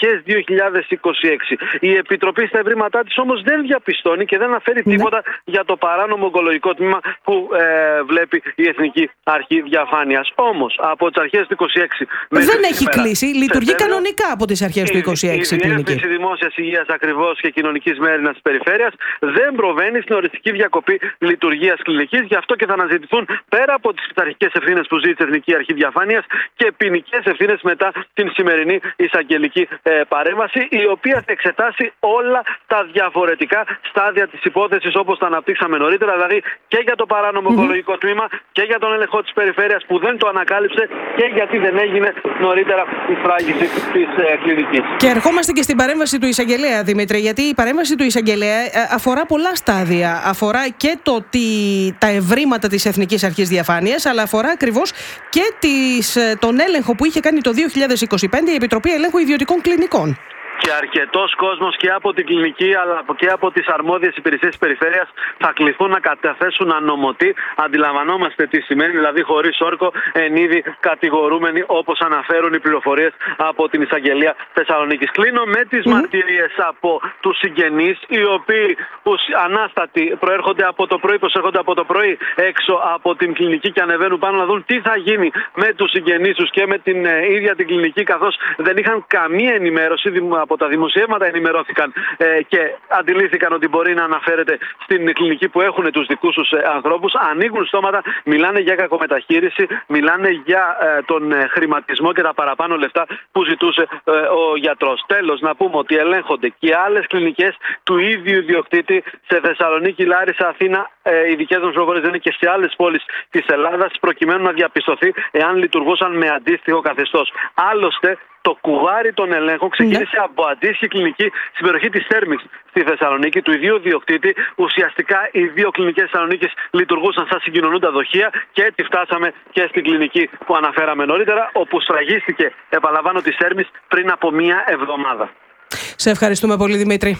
χιλιάδες είκοσι έξι. Η Επιτροπή στα ευρήματά της όμως δεν διαπιστώνει και δεν αναφέρει τίποτα για το παράνομο ογκολογικό τμήμα που ε, βλέπει η Εθνική Αρχή Διαφάνειας. Όμως από τις αρχές του είκοσι έξι δεν έχει κλείσει, λειτουργεί κανονικά από τις αρχές του είκοσι έξι η κλινική. Η Διεύθυνση Δημόσιας Υγείας ακριβώς και Κοινωνικής Μέρινας της Περιφέρειας δεν προβαίνει στην οριστική διακοπή λειτουργίας κλινικής. Γι' αυτό και θα αναζητηθούν πέρα από τις πειθαρχικές ευθύνες που ζήτησε η Εθνική Αρχή Διαφάνειας και ποινικές ευθύνες μετά την σημερινή εισαγγελική ε, παρέμβαση, η οποία θα εξετάσει όλα τα διαφορετικά στάδια της υπόθεσης όπως τα αναπτύξαμε νωρίτερα, δηλαδή και για το παράνομο ογκολογικό mm-hmm. τμήμα και για τον έλεγχο της περιφέρειας που δεν το ανακάλυψε και γιατί δεν έγινε νωρίτερα η σφράγιση της ε, κλινικής. Και ερχόμαστε και στην παρέμβαση του εισαγγελέα, Δημήτρη, γιατί η παρέμβαση του εισαγγελέα αφορά πολλά στάδια. Αφορά και το ότι τα ευρήματα της Εθνικής Αρχής Διαφάνειας, αλλά αφορά ακριβώς και τις, τον έλεγχο που είχε κάνει το δύο χιλιάδες είκοσι πέντε η Επιτροπή Ελέγχου Ιδιωτικών Κλινικών. Και αρκετός κόσμος και από την κλινική αλλά και από τις αρμόδιες υπηρεσίες της περιφέρειας θα κληθούν να καταθέσουν ανομωτή. Αντιλαμβανόμαστε τι σημαίνει, δηλαδή χωρίς όρκο εν είδη κατηγορούμενοι, όπως αναφέρουν οι πληροφορίες από την Εισαγγελία Θεσσαλονίκης. Κλείνω με τις mm. μαρτυρίες από τους συγγενείς, οι οποίοι ανάστατοι προέρχονται από το πρωί, προσέρχονται από το πρωί έξω από την κλινική και ανεβαίνουν πάνω να δουν τι θα γίνει με τους συγγενείς τους και με την ε, ίδια την κλινική, καθώς δεν είχαν καμία ενημέρωση. Από τα δημοσιεύματα ενημερώθηκαν ε, και αντιλήφθηκαν ότι μπορεί να αναφέρεται στην κλινική που έχουν τους δικούς τους ε, ανθρώπους. Ανοίγουν στόματα, μιλάνε για κακομεταχείριση, μιλάνε για ε, τον ε, χρηματισμό και τα παραπάνω λεφτά που ζητούσε ε, ο γιατρός. Τέλος, να πούμε ότι ελέγχονται και άλλες κλινικές του ίδιου ιδιοκτήτη σε Θεσσαλονίκη, Λάρισα, Αθήνα. Ε, οι δικές μας πληροφορίες δεν είναι και σε άλλες πόλεις της Ελλάδας, προκειμένου να διαπιστωθεί εάν λειτουργούσαν με αντίστοιχο καθεστώς. Άλλωστε, το κουβάρι των ελέγχων ξεκίνησε ναι. από αντίστοιχη κλινική στην περιοχή της Θέρμης στη Θεσσαλονίκη, του ιδίου διοκτήτη. Ουσιαστικά οι δύο κλινικές της Θεσσαλονίκης λειτουργούσαν σαν συγκοινωνούντα δοχεία και έτσι φτάσαμε και στην κλινική που αναφέραμε νωρίτερα, όπου σφραγίστηκε, επαναλαμβάνω, της Θέρμης πριν από μία εβδομάδα. Σε ευχαριστούμε πολύ, Δημήτρη.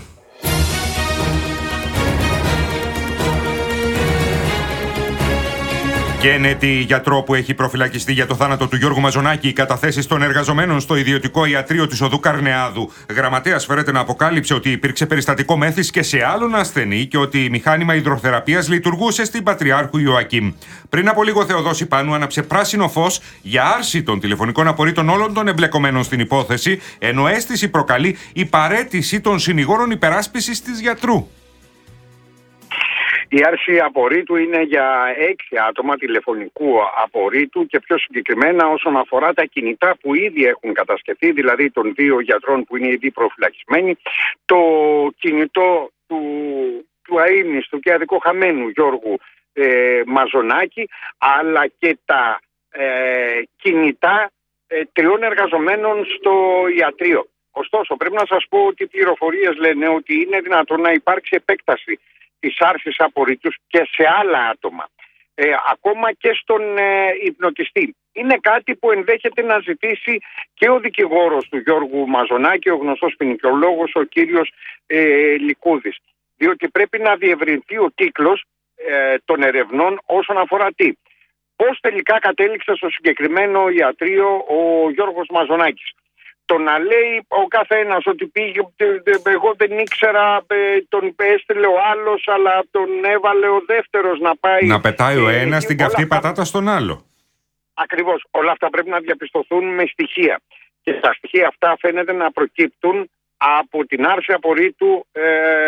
Και ένετη γιατρό που έχει προφυλακιστεί για το θάνατο του Γιώργου Μαζονάκη, οι καταθέσεις των εργαζομένων στο ιδιωτικό ιατρείο της οδού Καρνεάδου. Γραμματέας φέρεται να αποκάλυψε ότι υπήρξε περιστατικό μέθης και σε άλλον ασθενή και ότι μηχάνημα υδροθεραπείας λειτουργούσε στην Πατριάρχου Ιωακήμ. Πριν από λίγο, Θεοδόση Πάνου άναψε πράσινο φως για άρση των τηλεφωνικών απορρίτων όλων των εμπλεκομένων στην υπόθεση, ενώ αίσθηση προκαλεί η παραίτηση των συνηγόρων υπεράσπισης της γιατρού. Η άρση απορρίτου είναι για έξι άτομα τηλεφωνικού απορρίτου και πιο συγκεκριμένα όσον αφορά τα κινητά που ήδη έχουν κατασκευθεί, δηλαδή των δύο γιατρών που είναι ήδη προφυλακισμένοι, το κινητό του, του αείμνηστου και αδικοχαμένου Γιώργου ε, Μαζονάκη, αλλά και τα ε, κινητά ε, τριών εργαζομένων στο ιατρείο. Ωστόσο, πρέπει να σας πω ότι οι πληροφορίες λένε ότι είναι δυνατόν να υπάρξει επέκταση της άρσης απορρίτους και σε άλλα άτομα, ε, ακόμα και στον ε, υπνοτιστή. Είναι κάτι που ενδέχεται να ζητήσει και ο δικηγόρος του Γιώργου Μαζονάκη, ο γνωστός ποινικολόγος, ο κύριος ε, Λικούδης. Διότι πρέπει να διευρυνθεί ο κύκλος ε, των ερευνών όσον αφορά τι. Πώς τελικά κατέληξε στο συγκεκριμένο ιατρείο ο Γιώργος Μαζονάκης. Το να λέει ο καθένας ότι πήγε, εγώ δεν ήξερα, τον έστειλε ο άλλος, αλλά τον έβαλε ο δεύτερος να πάει. Να πετάει ο ένας την καυτή αυτά... πατάτα στον άλλο. Ακριβώς. Όλα αυτά πρέπει να διαπιστωθούν με στοιχεία. Και τα στοιχεία αυτά φαίνεται να προκύπτουν από την άρση απορρίτου ε,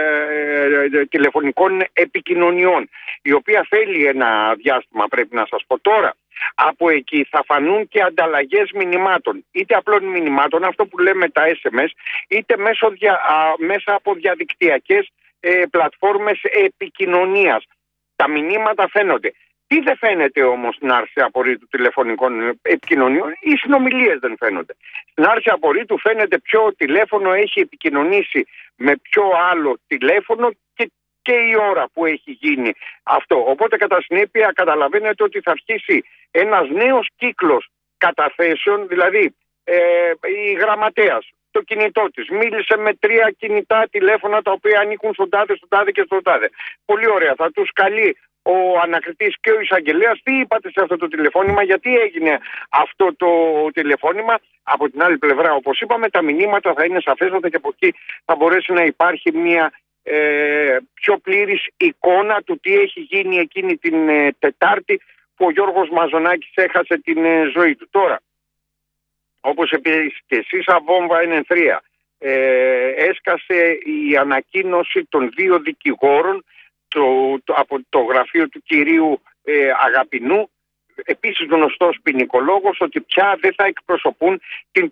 ε, τηλεφωνικών επικοινωνιών, η οποία θέλει ένα διάστημα, πρέπει να σας πω τώρα. Από εκεί θα φανούν και ανταλλαγές μηνυμάτων, είτε απλών μηνυμάτων, αυτό που λέμε τα ες εμ ες, είτε μέσω δια, α, μέσα από διαδικτυακές ε, πλατφόρμες επικοινωνίας. Τα μηνύματα φαίνονται. Τι δεν φαίνεται όμως στην άρση απορρίτου τηλεφωνικών επικοινωνιών? Οι συνομιλίες δεν φαίνονται. Στην άρση απορρίτου φαίνεται ποιο τηλέφωνο έχει επικοινωνήσει με ποιο άλλο τηλέφωνο και και η ώρα που έχει γίνει αυτό. Οπότε κατά συνέπεια καταλαβαίνετε ότι θα αρχίσει ένας νέος κύκλος καταθέσεων, δηλαδή ε, η γραμματέας, το κινητό της μίλησε με τρία κινητά τηλέφωνα τα οποία ανήκουν στον τάδε, στον τάδε και στον τάδε. Πολύ ωραία, θα τους καλεί ο ανακριτής και ο εισαγγελέας τι είπατε σε αυτό το τηλεφώνημα, γιατί έγινε αυτό το τηλεφώνημα. Από την άλλη πλευρά, όπως είπαμε, τα μηνύματα θα είναι σαφέστατα και από εκεί θα μπορέσει να υπάρχει μια ε, πιο πλήρης εικόνα του τι έχει γίνει εκείνη την ε, Τετάρτη που ο Γιώργος Μαζονάκης έχασε την ε, ζωή του. Τώρα, όπως επίσης και εσείς, αβόμβα εν ενθρία, ε, έσκασε η ανακοίνωση των δύο δικηγόρων το, το, από το γραφείο του κυρίου ε, Αγαπηνού, επίσης γνωστός ποινικολόγος, ότι πια δεν θα εκπροσωπούν την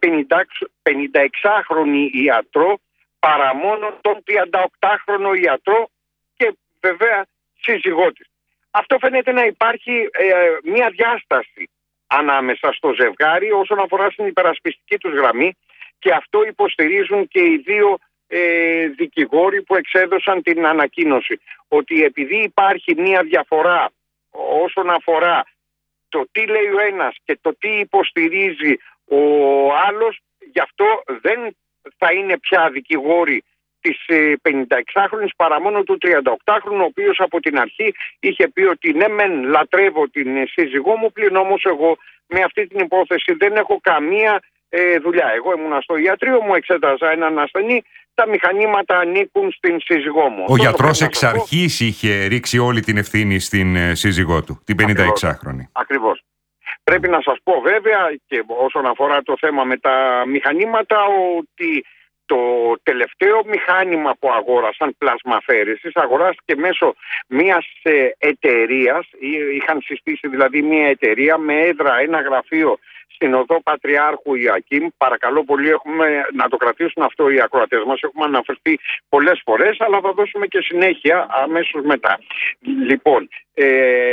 πενηνταεξάχρονη ιατρό παρά μόνο τον τριανταοκτάχρονο ιατρό και βέβαια σύζυγό της. Αυτό φαίνεται να υπάρχει ε, μια διάσταση ανάμεσα στο ζευγάρι όσον αφορά στην υπερασπιστική τους γραμμή, και αυτό υποστηρίζουν και οι δύο ε, δικηγόροι που εξέδωσαν την ανακοίνωση, ότι επειδή υπάρχει μια διαφορά όσον αφορά το τι λέει ο ένας και το τι υποστηρίζει ο άλλος, γι' αυτό δεν θα είναι πια δικηγόροι της πενηνταεξάχρονης παρά μόνο του τριανταοκτάχρονου, ο οποίος από την αρχή είχε πει ότι ναι μεν λατρεύω την σύζυγό μου, πλην όμως εγώ με αυτή την υπόθεση δεν έχω καμία ε, δουλειά. Εγώ ήμουνα στο ιατρείο, μου εξέταζα έναν ασθενή, τα μηχανήματα ανήκουν στην σύζυγό μου. Ο γιατρός εξ αρχής είχε ρίξει όλη την ευθύνη στην ε, σύζυγό του, την πενηνταεξάχρονη. Ακριβώς. Πρέπει να σας πω βέβαια, και όσον αφορά το θέμα με τα μηχανήματα, ότι το τελευταίο μηχάνημα που αγόρασαν πλασμαφέρεσης αγοράστηκε μέσω μιας ε, εταιρείας, είχαν συστήσει δηλαδή μια εταιρεία με έδρα ένα γραφείο στην οδό Πατριάρχου Ιωακήμ. Παρακαλώ πολύ, έχουμε να το κρατήσουν αυτό οι ακροατές μας, έχουμε αναφερθεί πολλές φορές, αλλά θα δώσουμε και συνέχεια αμέσως μετά. Λοιπόν, ε,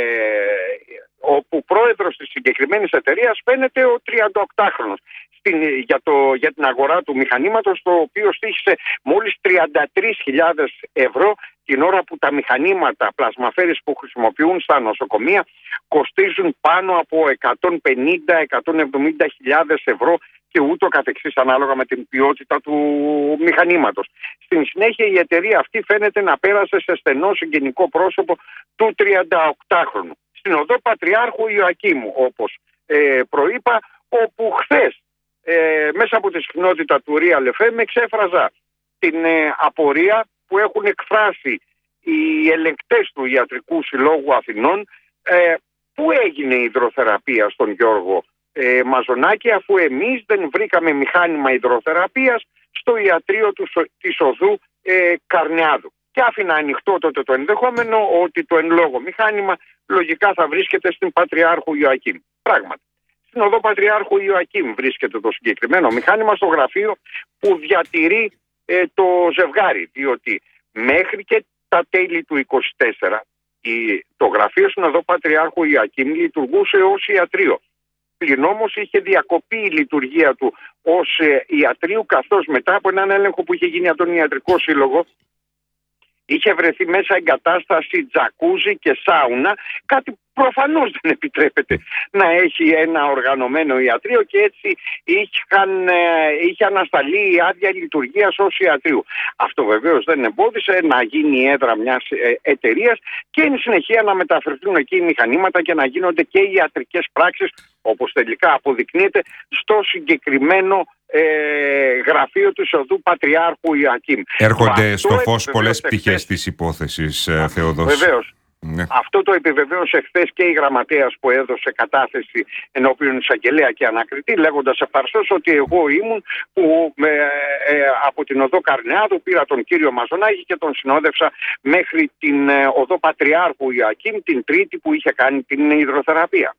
όπου πρόεδρος της συγκεκριμένης εταιρείας φαίνεται ο τριανταοκτάχρονος στην, για, το, για την αγορά του μηχανήματος, το οποίο στοίχησε μόλις τριάντα τρεις χιλιάδες ευρώ, την ώρα που τα μηχανήματα πλασμαφέρης που χρησιμοποιούν στα νοσοκομεία κοστίζουν πάνω από εκατόν πενήντα με εκατόν εβδομήντα χιλιάδες ευρώ και ούτω καθεξής, ανάλογα με την ποιότητα του μηχανήματος. Στην συνέχεια η εταιρεία αυτή φαίνεται να πέρασε σε στενό συγγενικό πρόσωπο του τριανταοκτάχρονου στην οδό Πατριάρχου Ιωακήμου, όπως ε, προείπα, όπου χθες ε, μέσα από τη συχνότητα του Real εφ εμ εξέφραζα την ε, απορία που έχουν εκφράσει οι ελεγκτές του Ιατρικού Συλλόγου Αθηνών, ε, πού έγινε η υδροθεραπεία στον Γιώργο ε, Μαζονάκη, αφού εμείς δεν βρήκαμε μηχάνημα υδροθεραπείας στο ιατρείο του, της οδού ε, Καρνιάδου. Και άφηνα ανοιχτό τότε το ενδεχόμενο ότι το εν λόγω μηχάνημα λογικά θα βρίσκεται στην Πατριάρχου Ιωακήμ. Πράγματι, στην οδό Πατριάρχου Ιωακήμ βρίσκεται το συγκεκριμένο μηχάνημα, στο γραφείο που διατηρεί ε, το ζευγάρι, διότι μέχρι και τα τέλη του είκοσι τέσσερα η, το γραφείο στην οδό Πατριάρχου Ιωακήμ λειτουργούσε ως ιατρείο. Πλην όμως είχε διακοπεί η λειτουργία του ως ε, ιατρείου, καθώς μετά από έναν έλεγχο που είχε γίνει από τον Ιατρικό Σύλλογο είχε βρεθεί μέσα εγκατάσταση τζακούζι και σάουνα, κάτι προφανώς δεν επιτρέπεται να έχει ένα οργανωμένο ιατρείο, και έτσι είχαν, είχε ανασταλεί η άδεια λειτουργίας ως ιατρείου. Αυτό βεβαίως δεν εμπόδισε να γίνει η έδρα μιας εταιρείας και εν συνεχεία να μεταφερθούν εκεί οι μηχανήματα και να γίνονται και οι ιατρικές πράξεις, όπως τελικά αποδεικνύεται, στο συγκεκριμένο ε, γραφείο του οδού Πατριάρχου Ιωακήμ. Έρχονται στο φως πολλές πτυχές της υπόθεσης, Θεοδόση. Βεβαίως. Ναι. Αυτό το επιβεβαίωσε χθες και η γραμματέας που έδωσε κατάθεση ενώπιον εισαγγελέα και ανακριτή, λέγοντας ευθαρσώς ότι εγώ ήμουν που ε, ε, από την οδό Καρνιάδου πήρα τον κύριο Μαζονάκη και τον συνόδευσα μέχρι την ε, οδό Πατριάρχου Ιωακήμ την Τρίτη που είχε κάνει την υδροθεραπεία.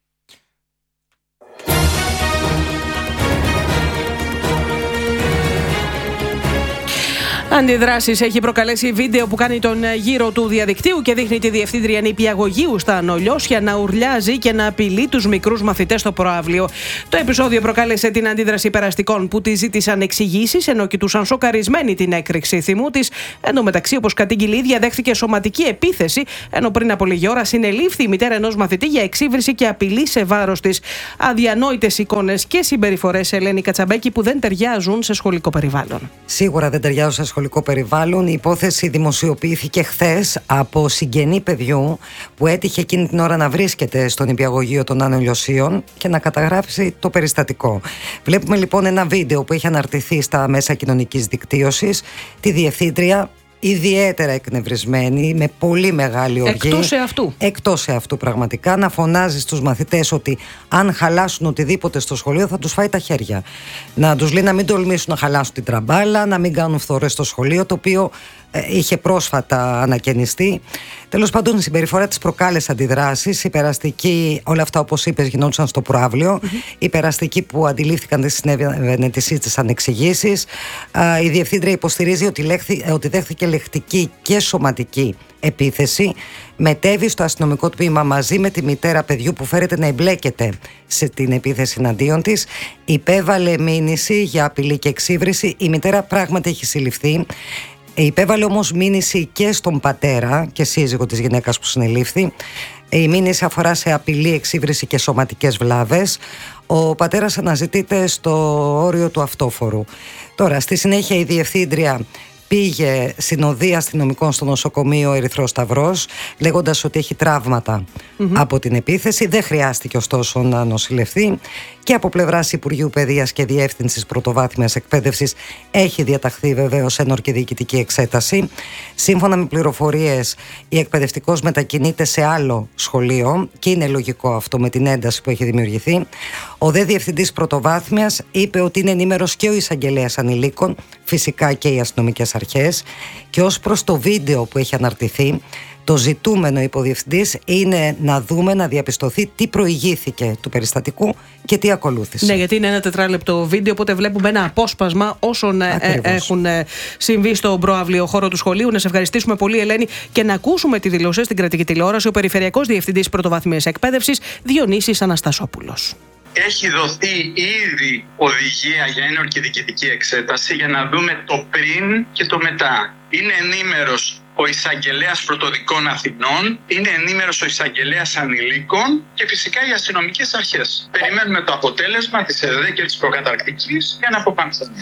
Αντιδράσεις έχει προκαλέσει βίντεο που κάνει τον γύρο του διαδικτύου και δείχνει τη διευθύντρια νηπιαγωγείου στα Νολιώσια να ουρλιάζει και να απειλεί τους μικρούς μαθητές στο προαύλιο. Το επεισόδιο προκάλεσε την αντίδραση περαστικών που τη ζήτησαν εξηγήσεις, ενώ κοιτούσαν σοκαρισμένοι την έκρηξη θυμού της. Εν τω μεταξύ, όπως κατήγγειλε η ίδια, δέχθηκε σωματική επίθεση, ενώ πριν από λίγη ώρα συνελήφθη η μητέρα ενός μαθητή για εξύβριση και απειλή σε βάρος της. Αδιανόητες εικόνες και συμπεριφορές, Ελένη Κατσαμπέκη, που δεν ταιριάζουν σε σχολικό περιβάλλον. Σίγουρα δεν ταιριάζουν σε σχολικό σχολικό περιβάλλον. Η υπόθεση δημοσιοποιήθηκε χθες από συγγενή παιδιού που έτυχε εκείνη την ώρα να βρίσκεται στον νηπιαγωγείο των Άνω Λιωσίων και να καταγράψει το περιστατικό. Βλέπουμε λοιπόν ένα βίντεο που έχει αναρτηθεί στα μέσα κοινωνικής δικτύωσης, τη διευθύντρια ιδιαίτερα εκνευρισμένη, με πολύ μεγάλη οργή. Εκτός εαυτού. Εκτός εαυτού πραγματικά, να φωνάζει στους μαθητές ότι αν χαλάσουν οτιδήποτε στο σχολείο θα τους φάει τα χέρια. Να τους λέει να μην τολμήσουν να χαλάσουν την τραμπάλα, να μην κάνουν φθορές στο σχολείο, το οποίο ε, είχε πρόσφατα ανακαινιστεί. Τέλος πάντων, η συμπεριφορά της προκάλεσε αντιδράσεις. Η περαστική, όλα αυτά όπως είπες γινόντουσαν στο προαύλιο. Mm-hmm. Οι περαστικοί που αντιλήφθηκαν τι συνέβαινε τις σύστησαν εξηγήσεις. Η διευθύντρια υποστηρίζει ότι, λέχθη, ότι δέχθηκε λεκτική και σωματική επίθεση. Μετέβη στο αστυνομικό τμήμα μαζί με τη μητέρα παιδιού που φέρεται να εμπλέκεται σε την επίθεση εναντίον της. Υπέβαλε μήνυση για απειλή και εξύβριση. Η μητέρα πράγματι έχει συλληφθεί. Υπέβαλε όμως μήνυση και στον πατέρα και σύζυγο της γυναίκας που συνελήφθη. Η μήνυση αφορά σε απειλή, εξύβριση και σωματικές βλάβες. Ο πατέρας αναζητείται στο όριο του αυτόφορου. Τώρα, στη συνέχεια η διευθύντρια πήγε συνοδεία αστυνομικών στο νοσοκομείο Ερυθρός Σταυρός, λέγοντας ότι έχει τραύματα mm-hmm. από την επίθεση. Δεν χρειάστηκε ωστόσο να νοσηλευθεί. Και από πλευράς Υπουργείου Παιδείας και Διεύθυνσης Πρωτοβάθμιας Εκπαίδευσης έχει διαταχθεί βεβαίως ένορκη διοικητική εξέταση. Σύμφωνα με πληροφορίες, η εκπαιδευτικός μετακινείται σε άλλο σχολείο και είναι λογικό αυτό με την ένταση που έχει δημιουργηθεί. Ο δε Διευθυντής Πρωτοβάθμιας είπε ότι είναι ενήμερος και ο Εισαγγελέας Ανηλίκων, φυσικά και οι αστυνομικές αρχές, και ως προς το βίντεο που έχει αναρτηθεί, το ζητούμενο υποδιευθυντής είναι να δούμε, να διαπιστωθεί τι προηγήθηκε του περιστατικού και τι ακολούθησε. Ναι, γιατί είναι ένα τετράλεπτο βίντεο, οπότε βλέπουμε ένα απόσπασμα όσων ε, έχουν ε, συμβεί στον προαύλιο χώρο του σχολείου. Να σε ευχαριστήσουμε πολύ, Ελένη, και να ακούσουμε τη δηλώση στην κρατική τηλεόραση ο Περιφερειακός Διευθυντής Πρωτοβάθμιας Εκπαίδευσης, Διονύσης Αναστασόπουλος. Έχει δοθεί ήδη οδηγία για ένορκη διοικητική εξέταση για να δούμε το πριν και το μετά. Είναι ενήμερος ο Εισαγγελέας Πρωτοδικών Αθηνών, είναι ενήμερος ο Εισαγγελέας Ανηλίκων και φυσικά οι αστυνομικές αρχές. Περιμένουμε το αποτέλεσμα της ΕΔΕ και της προκαταρκτικής για να αποφανθούμε.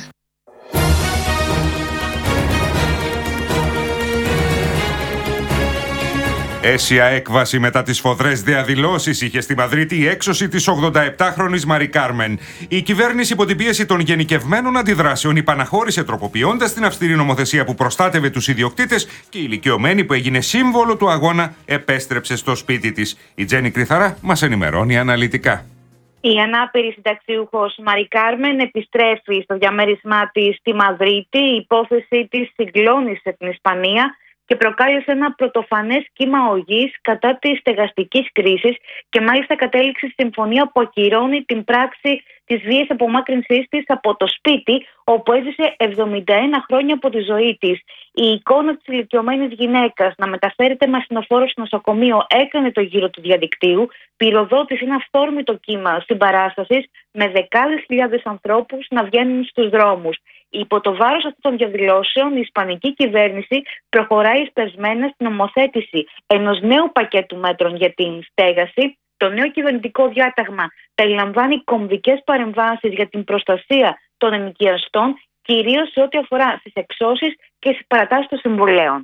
Αίσια έκβαση μετά τις σφοδρές διαδηλώσεις είχε στη Μαδρίτη η έξωση της ογδονταεπτάχρονης Μαρί Κάρμεν. Η κυβέρνηση υπό την πίεση των γενικευμένων αντιδράσεων υπαναχώρησε τροποποιώντας την αυστηρή νομοθεσία που προστάτευε τους ιδιοκτήτες και η ηλικιωμένη που έγινε σύμβολο του αγώνα επέστρεψε στο σπίτι της. Η Τζέννη Κρυθαρά μας ενημερώνει αναλυτικά. Η ανάπηρη συνταξιούχος Μαρί Κάρμεν επιστρέφει στο διαμέρισμά της στη Μαδρίτη. Η υπόθεση της συγκλώνησε την Ισπανία και προκάλεσε ένα πρωτοφανές κύμα οργής κατά της στεγαστικής κρίσης και μάλιστα κατέληξε στη συμφωνία που ακυρώνει την πράξη της βίαιης απομάκρυνσής της από το σπίτι όπου έζησε εβδομήντα ένα χρόνια από τη ζωή της. Η εικόνα της ηλικιωμένης γυναίκας να μεταφέρεται με ασθενοφόρο στο νοσοκομείο έκανε το γύρο του διαδικτύου. Πυροδότησε ένα αυθόρμητο κύμα συμπαράστασης με δεκάδες χιλιάδες ανθρώπους να βγαίνουν στους δρόμους. Υπό το βάρος αυτών των διαδηλώσεων, η Ισπανική κυβέρνηση προχωράει σπεσμένα στην νομοθέτηση ενός νέου πακέτου μέτρων για την στέγαση. Το νέο κυβερνητικό διάταγμα περιλαμβάνει κομβικές παρεμβάσεις για την προστασία των ενοικιαστών, κυρίως σε ό,τι αφορά στις εξώσεις και στις παρατάσεις των συμβολέων.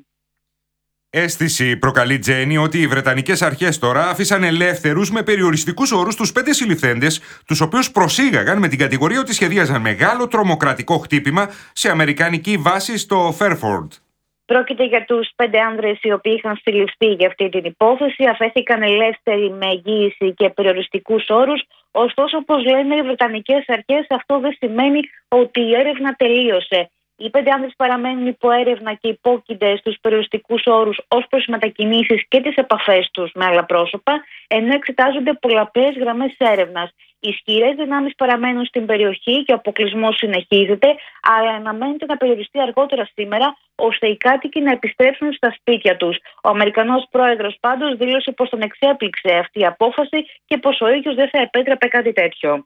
Αίσθηση προκαλεί, Τζέννη, ότι οι Βρετανικές αρχές τώρα άφησαν ελεύθερους με περιοριστικούς όρους τους πέντε συλληφθέντες, τους οποίους προσήγαγαν με την κατηγορία ότι σχεδίαζαν μεγάλο τρομοκρατικό χτύπημα σε αμερικανική βάση στο Φέρφορντ. Πρόκειται για τους πέντε άνδρες οι οποίοι είχαν συλληφθεί για αυτή την υπόθεση, αφέθηκαν ελεύθεροι με εγγύηση και περιοριστικούς όρους. Ωστόσο, όπως λένε οι Βρετανικές αρχές, αυτό δεν σημαίνει ότι η έρευνα τελείωσε. Οι πέντε άνδρες παραμένουν υπό έρευνα και υπόκεινται στους περιοριστικούς όρους ως προς τις μετακινήσεις και τις επαφές τους με άλλα πρόσωπα, ενώ εξετάζονται πολλαπλές γραμμές έρευνας. Οι ισχυρές δυνάμεις παραμένουν στην περιοχή και ο αποκλεισμός συνεχίζεται, αλλά αναμένεται να περιοριστεί αργότερα σήμερα, ώστε οι κάτοικοι να επιστρέψουν στα σπίτια τους. Ο Αμερικανός πρόεδρος πάντως δήλωσε πως τον εξέπληξε αυτή η απόφαση και πως ο ίδιος δεν θα επέτρεπε κάτι τέτοιο.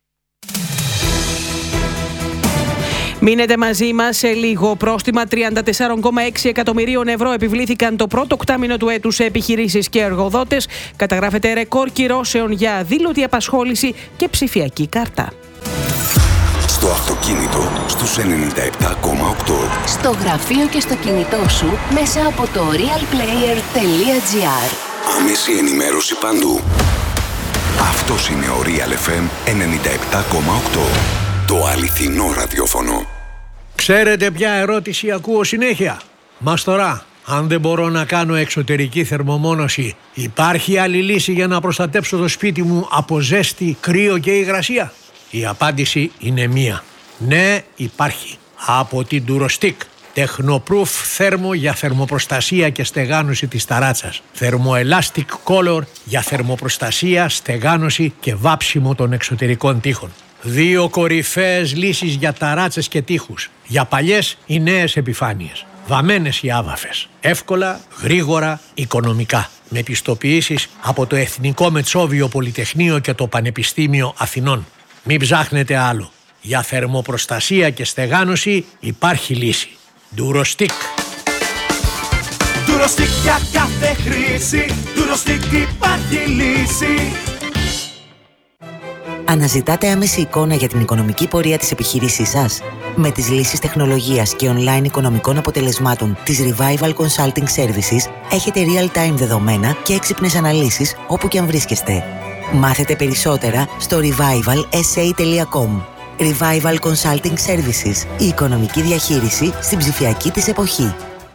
Μείνετε μαζί μας σε λίγο. Πρόστιμα τριάντα τέσσερα κόμμα έξι εκατομμυρίων ευρώ επιβλήθηκαν το πρώτο οκτάμηνο του έτους σε επιχειρήσεις και εργοδότες. Καταγράφεται ρεκόρ κυρώσεων για αδήλωτη απασχόληση και ψηφιακή κάρτα. Στο αυτοκίνητο στους ενενήντα επτά κόμμα οκτώ. Στο γραφείο και στο κινητό σου μέσα από το realplayer τελεία gr. Άμεση ενημέρωση παντού. Αυτός είναι ο Real εφ εμ ενενήντα επτά κόμμα οκτώ. Το αληθινό ραδιόφωνο. Ξέρετε ποια ερώτηση ακούω συνέχεια? Μαστορά, αν δεν μπορώ να κάνω εξωτερική θερμομόνωση, υπάρχει άλλη λύση για να προστατέψω το σπίτι μου από ζέστη, κρύο και υγρασία? Η απάντηση είναι μία. Ναι, υπάρχει. Από την Durostick. Technoproof θέρμο για θερμοπροστασία και στεγάνωση της ταράτσας. Thermoelastic Color για θερμοπροστασία, στεγάνωση και βάψιμο των εξωτερικών τοίχων. Δύο κορυφαίες λύσεις για ταράτσες και τοίχους. Για παλιές ή νέες επιφάνειες. Βαμμένες ή άβαφες. Εύκολα, γρήγορα, οικονομικά. Με πιστοποιήσεις από το Εθνικό Μετσόβιο Πολυτεχνείο και το Πανεπιστήμιο Αθηνών. Μην ψάχνετε άλλο. Για θερμοπροστασία και στεγάνωση υπάρχει λύση. Durostick. Durostick για κάθε χρήση. Durostick υπάρχει λύση. Αναζητάτε άμεση εικόνα για την οικονομική πορεία της επιχείρησής σας? Με τις λύσεις τεχνολογίας και online οικονομικών αποτελεσμάτων της Revival Consulting Services έχετε real-time δεδομένα και έξυπνες αναλύσεις όπου και αν βρίσκεστε. Μάθετε περισσότερα στο revival s a τελεία com. Revival Consulting Services. Η οικονομική διαχείριση στην ψηφιακή της εποχή.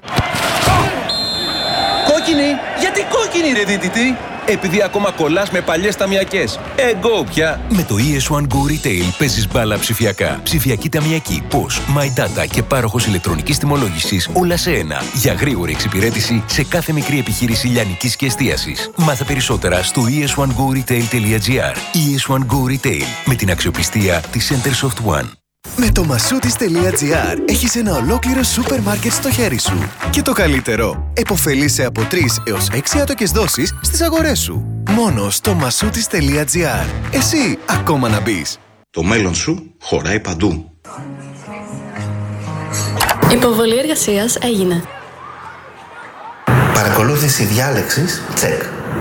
Κόκκινη! Γιατί κόκκινη ρε δίδυτη? Επειδή ακόμα κολλάς με παλιές ταμιακές. Εγώ πια. Με το ι ες ουάν Go Retail παίζεις μπάλα ψηφιακά. Ψηφιακή ταμιακή, πώς, My Data και πάροχος ηλεκτρονικής τιμολόγησης όλα σε ένα. Για γρήγορη εξυπηρέτηση σε κάθε μικρή επιχείρηση λιανικής και εστίασης. Μάθε περισσότερα στο ι ες ουάν go retail τελεία gr. ι ες ουάν Go Retail με την αξιοπιστία της Centersoft One. Με το μασούτις τελεία gr έχεις ένα ολόκληρο σούπερ μάρκετ στο χέρι σου. Και το καλύτερο, επωφελείσαι από τρεις έως έξι άτοκες δόσεις στις αγορές σου. Μόνο στο μασούτις τελεία gr. Εσύ ακόμα να μπεις. Το μέλλον σου χωράει παντού. Υποβολή εργασίας έγινε. Παρακολούθηση διάλεξης, τσεκ.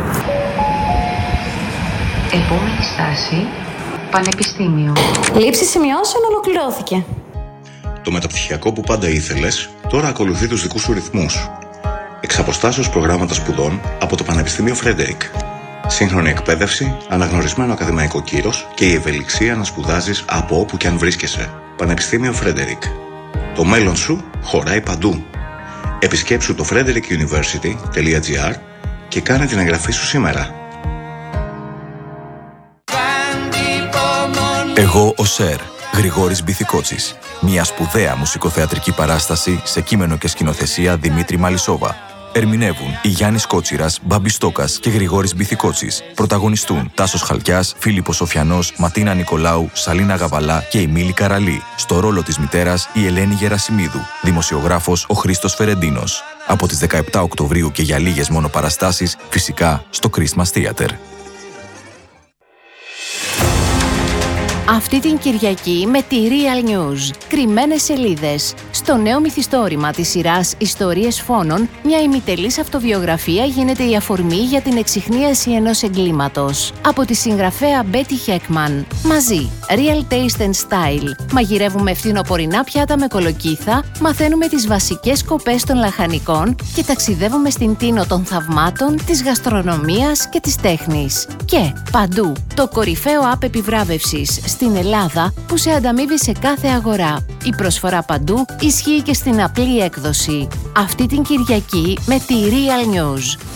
Επόμενη στάση, Πανεπιστήμιο. Λήψη σημειώσεων ολοκληρώθηκε. Το μεταπτυχιακό που πάντα ήθελες, τώρα ακολουθεί τους δικούς σου ρυθμούς. Εξ αποστάσεως προγράμματα σπουδών από το Πανεπιστήμιο Φρέντερικ. Σύγχρονη εκπαίδευση, αναγνωρισμένο ακαδημαϊκό κύρος και η ευελιξία να σπουδάζεις από όπου και αν βρίσκεσαι. Πανεπιστήμιο Φρέντερικ. Το μέλλον σου χωράει παντού. Επισκέψου το frederick university τελεία gr και κάνε την εγγραφή σου σήμερα. Εγώ ο Σερ, Γρηγόρης Μπιθικότσης. Μια σπουδαία μουσικοθεατρική παράσταση σε κείμενο και σκηνοθεσία Δημήτρη Μαλισσόβα. Ερμηνεύουν η Γιάννης Κότσιρας, Μπάμπης Στόκας και Γρηγόρης Μπιθικότσης. Πρωταγωνιστούν Τάσος Χαλκιάς, Φίλιππος Σοφιανός, Ματίνα Νικολάου, Σαλίνα Γαβαλά και η Μίλη Καραλή. Στο ρόλο της μητέρας η Ελένη Γερασιμίδου. Δημοσιογράφος ο Χρήστος Φερεντίνος. Από τις δεκαεπτά Οκτωβρίου και για λίγες μόνο παραστάσεις, φυσικά στο Christmas Theater. Αυτή την Κυριακή με τη Real News. Κρυμμένες σελίδες. Στο νέο μυθιστόρημα της σειράς Ιστορίες Φόνων, μια ημιτελής αυτοβιογραφία γίνεται η αφορμή για την εξιχνίαση ενός εγκλήματος. Από τη συγγραφέα Μπέτι Χέκμαν. Μαζί, Real Taste and Style. Μαγειρεύουμε φθινοπορεινά πιάτα με κολοκύθα, μαθαίνουμε τις βασικές σκοπές των λαχανικών και ταξιδεύουμε στην τίνο των θαυμάτων, της γαστρονομίας και της τέχνης. Και παντού, το κορυφαίο app επιβράβευσης στην Ελλάδα που σε ανταμείβει σε κάθε αγορά. Η προσφορά παντού ισχύει και στην απλή έκδοση. Αυτή την Κυριακή με τη Real News.